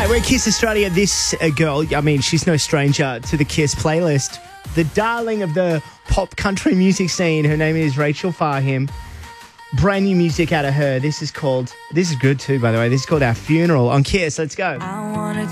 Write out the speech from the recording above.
we're Kiss Australia. This girl, I mean, she's no stranger to the Kiss playlist. The darling of the pop country music scene. Her name is Rachel Fahim. Brand new music out of her. This is good too, by the way. This is called Our Funeral on Kiss. Let's go.